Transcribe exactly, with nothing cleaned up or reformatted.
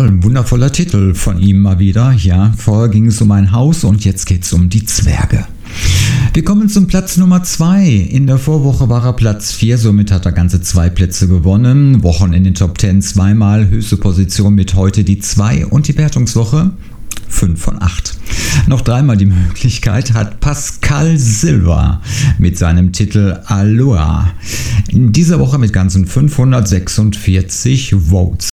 ein wundervoller Titel von ihm mal wieder. Ja, vorher ging es um ein Haus und jetzt geht es um die Zwerge. Wir kommen zum Platz Nummer zwei. In der Vorwoche war er Platz vier, somit hat er ganze zwei Plätze gewonnen. Wochen in den Top zehn zweimal, höchste Position mit heute die zwei und die Wertungswoche fünf von acht. Noch dreimal die Möglichkeit hat Pascal Silva mit seinem Titel Aloha. In dieser Woche mit ganzen fünfhundertsechsundvierzig Votes.